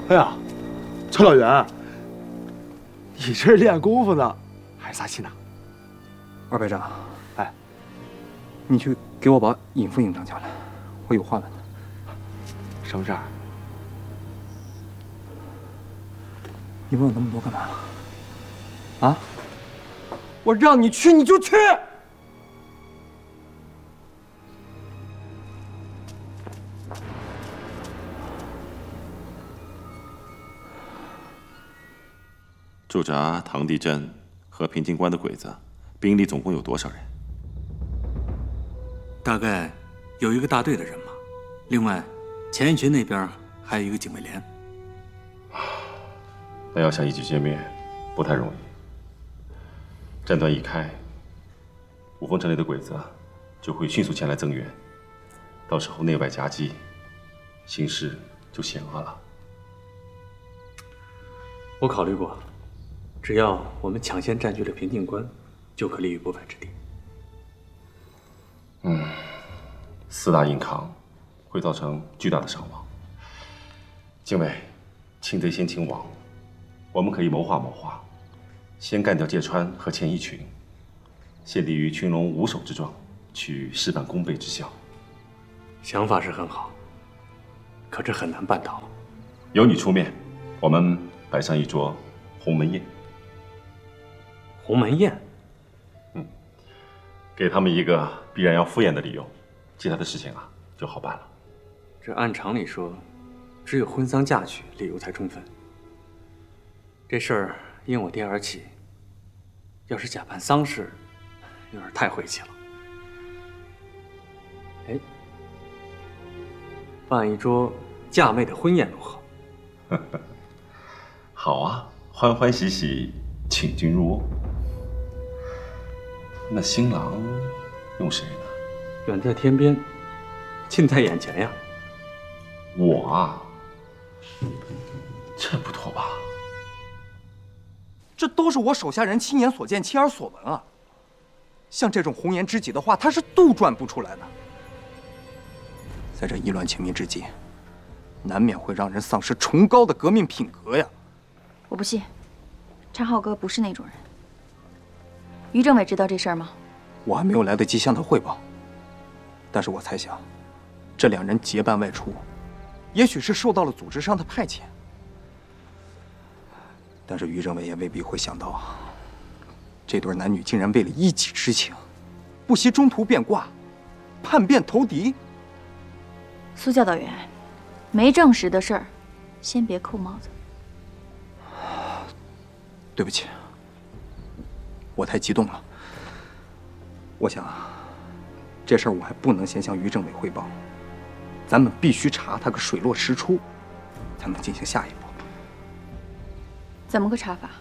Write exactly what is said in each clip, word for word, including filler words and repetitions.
哎呀，崔老元，你这是练功夫呢，还是撒气呢？ 二排长， 哎， 你去给我把尹副营长叫来，我有话问他。 什么事儿？ 你问我那么多干嘛？啊？我让你去你就去。 驻扎唐地镇和平津关的鬼子，兵力总共有多少人？ 大概有一个大队的人马，另外前一群那边还有一个警卫连。 那要想一举歼灭，不太容易。战端一开，五凤城内的鬼子就会迅速前来增援，到时候内外夹击，形势就险恶了。 我考虑过，只要我们抢先占据了平津关，就可立于不败之地。 嗯，四大硬扛会造成巨大的伤亡。警卫，擒贼先擒王，我们可以谋划谋划，先干掉芥川和钱一群，先立于群龙无首之状，取事半功倍之效。 想法是很好，可这很难办到。 由你出面，我们摆上一桌鸿门宴。 鸿门宴？ 嗯，给他们一个必然要赴宴的理由，其他的事情啊就好办了。 这按常理说，只有婚丧嫁娶理由才充分。这事儿因我爹而起，要是假办丧事，有点太晦气了。哎，办一桌嫁妹的婚宴如何？ 好啊，欢欢喜喜，请君入瓮。那新郎用谁呢？ 远在天边，近在眼前呀。 我啊，这不妥吧？ 这都是我手下人亲眼所见、亲耳所闻啊。像这种红颜知己的话，他是杜撰不出来的。在这意乱情迷之际，难免会让人丧失崇高的革命品格呀。 我不信，昌浩哥不是那种人。于政委知道这事儿吗？ 我还没有来得及向他汇报，但是我猜想，这两人结伴外出，也许是受到了组织上的派遣。但是于政委也未必会想到，这对男女竟然为了一己之情，不惜中途变卦，叛变投敌。 苏教导员，没证实的事儿，先别扣帽子。 对不起，我太激动了。我想，这事儿我还不能先向于政委汇报，咱们必须查他个水落石出，才能进行下一步。 怎么个查法？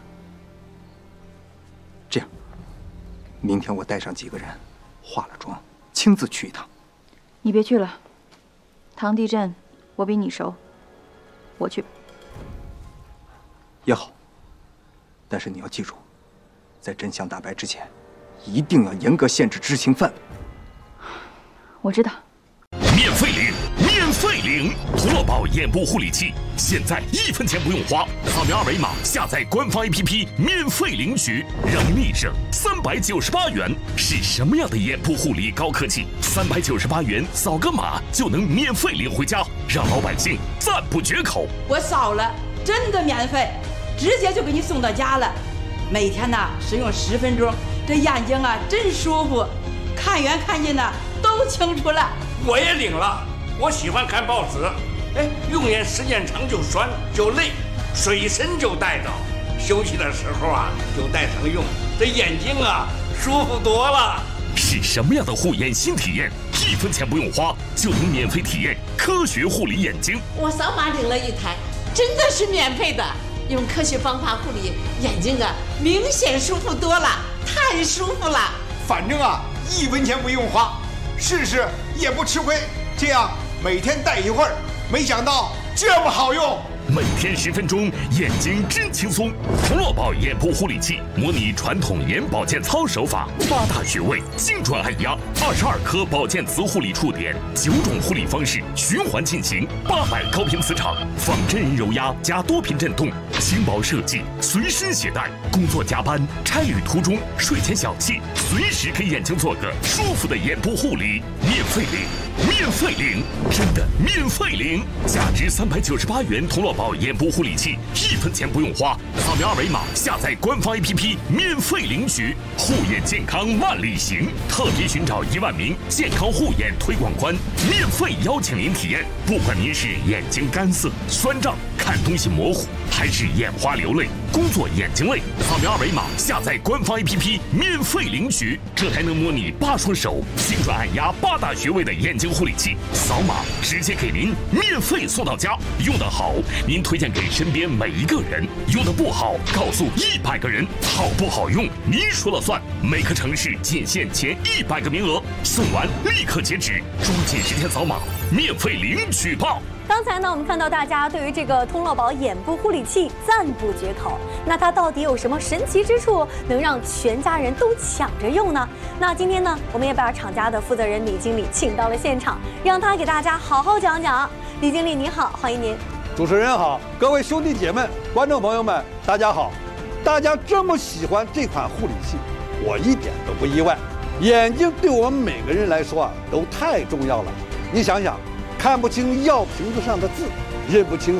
这样，明天我带上几个人，化了妆，亲自去一趟。 你别去了，唐地镇我比你熟，我去吧。 也好，但是你要记住，在真相大白之前，一定要严格限制知情范围。 我知道。 免费领，免费领！活宝眼部护理器，现在一分钱不用花，扫描二维码下载官方 A P P， 免费领取，让你省三百九十八元。是什么样的眼部护理高科技？三百九十八元扫个码就能免费领回家，让老百姓赞不绝口。 我扫了，真的免费，直接就给你送到家了。每天呢使用十分钟，这眼睛啊真舒服，看远看近呢都清楚了。 我也领了，我喜欢看报纸，哎，用眼时间长就酸就累，水参就带着，休息的时候啊就带上用，这眼睛啊舒服多了。 是什么样的护眼新体验？一分钱不用花就能免费体验科学护理眼睛。 我扫码领了一台，真的是免费的，用科学方法护理眼睛啊，明显舒服多了，太舒服了。 反正啊，一分钱不用花，试试也不吃亏。这样每天戴一会儿，没想到这么好用。 每天十分钟，眼睛真轻松。童乐宝眼部护理器模拟传统眼保健操手法，八大穴位精准按压，二十二颗保健磁护理触点，九种护理方式循环进行，八百高频磁场，仿真人揉压加多频震动，轻薄设计，随身携带。工作加班、差旅途中、睡前小憩，随时给眼睛做个舒服的眼部护理，免费领，免费领，真的免费领！价值三百九十八元童乐宝眼部护理器，一分钱不用花，扫描二维码下载官方 A P P 免费领取。护眼健康万里行，特别寻找一万名健康护眼推广官，免费邀请您体验。不管您是眼睛干涩、酸胀、看东西模糊，还是眼花流泪、工作眼睛累，扫描二维码下载官方 A P P 免费领取。这还能模拟八双手精准按压八大穴位的眼睛护理器，扫码直接给您免费送到家。用得好，您推荐给身边每一个人；用得不好，告诉一百个人。好不好用，您说了算。每个城市仅限前一百个名额，送完立刻截止，抓紧时间扫码，免费领取吧。 刚才呢，我们看到大家对于这个通乐宝眼部护理器赞不绝口。那它到底有什么神奇之处，能让全家人都抢着用呢？那今天呢，我们也把厂家的负责人李经理请到了现场，让他给大家好好讲讲。李经理你好，欢迎您。 主持人好，各位兄弟姐妹、观众朋友们，大家好。大家这么喜欢这款护理器，我一点都不意外。眼睛对我们每个人来说啊，都太重要了。你想想。看不清药瓶子上的字，认不清